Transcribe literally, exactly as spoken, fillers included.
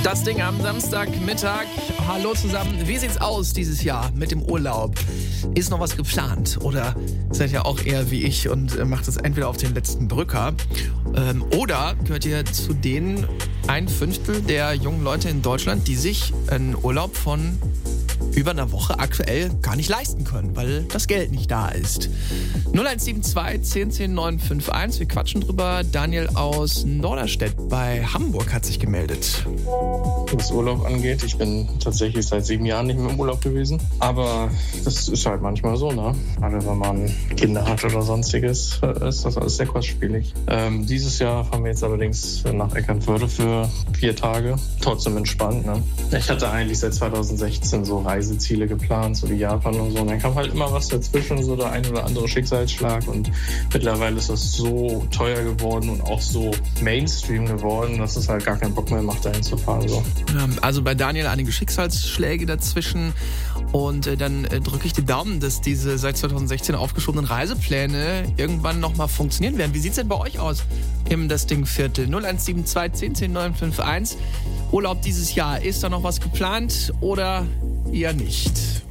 Das Ding am Samstagmittag. Hallo zusammen. Wie sieht's aus dieses Jahr mit dem Urlaub? Ist noch was geplant? Oder seid ihr auch eher wie ich und macht es entweder auf den letzten Drücker? Ähm, oder gehört ihr zu den ein Fünftel der jungen Leute in Deutschland, die sich einen Urlaub von über einer Woche aktuell gar nicht leisten können, weil das Geld nicht da ist? null eins sieben zwei, zehn zehn, neun fünf eins. Wir quatschen drüber. Daniel aus Norderstedt bei Hamburg hat sich gemeldet. Was Urlaub angeht, ich bin tatsächlich seit sieben Jahren nicht mehr im Urlaub gewesen. Aber das ist halt manchmal so, ne? Gerade wenn man Kinder hat oder sonstiges, ist das alles sehr kostspielig. Ähm, dieses Jahr fahren wir jetzt allerdings nach Eckernförde für vier Tage. Trotzdem entspannt, ne? Ich hatte eigentlich seit zweitausendsechzehn so Reiseziele geplant, so wie Japan und so. Und dann kam halt immer was dazwischen, so der ein oder andere Schicksalsschlag. Und mittlerweile ist das so teuer geworden und auch so Mainstream geworden, dass es halt gar keinen Bock mehr macht, dahin zu fahren. So. Also bei Daniel einige Schicksalsschläge dazwischen. Und äh, dann äh, drücke ich die Daumen, dass diese seit zweitausendsechzehn aufgeschobenen Reisepläne irgendwann nochmal funktionieren werden. Wie sieht's denn bei euch aus im Das Ding Viertel? null eins sieben zwei, zehn zehn, neun fünf eins. Urlaub dieses Jahr, ist da noch was geplant oder eher nicht?